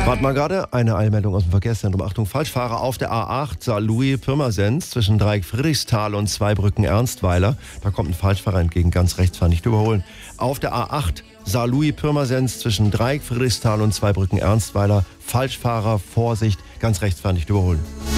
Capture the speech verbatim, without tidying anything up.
Warte mal gerade, eine Eilmeldung aus dem Verkehrszentrum. Achtung, Falschfahrer auf der A acht, Saarlouis-Pirmasens, zwischen Dreieck Friedrichsthal und Zweibrücken Ernstweiler. Da kommt ein Falschfahrer entgegen, ganz rechts fahren, nicht überholen. Auf der A acht, Saarlouis-Pirmasens, zwischen Dreieck Friedrichsthal und Zweibrücken Ernstweiler. Falschfahrer, Vorsicht, ganz rechts fahren, nicht überholen.